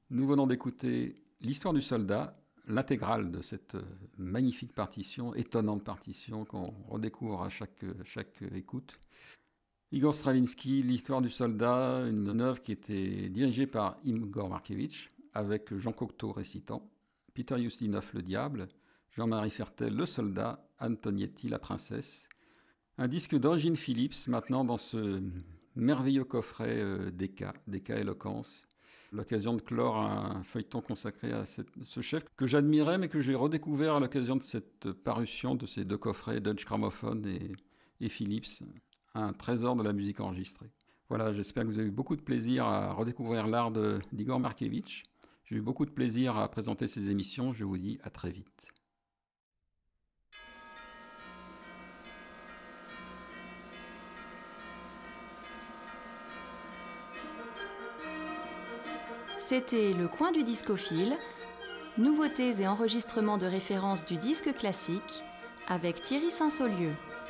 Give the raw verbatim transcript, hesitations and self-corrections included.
Nous venons d'écouter l'histoire du soldat, l'intégrale de cette magnifique partition, étonnante partition qu'on redécouvre à chaque, chaque écoute. Igor Stravinsky, l'histoire du soldat, une œuvre qui était dirigée par Igor Markevitch, avec Jean Cocteau récitant, Peter Ustinov le diable, Jean-Marie Fertel le soldat, Antonietti la princesse. Un disque d'Origine Philips, maintenant dans ce merveilleux coffret euh, Decca, Decca Éloquence. L'occasion de clore un feuilleton consacré à cette, ce chef que j'admirais, mais que j'ai redécouvert à l'occasion de cette parution de ces deux coffrets, Deutsche Grammophon et, et Philips, un trésor de la musique enregistrée. Voilà, j'espère que vous avez eu beaucoup de plaisir à redécouvrir l'art de, d'Igor Markevitch. J'ai eu beaucoup de plaisir à présenter ces émissions. Je vous dis à très vite. C'était Le Coin du Discophile, nouveautés et enregistrements de référence du disque classique avec Thierry Saint-Saulieu.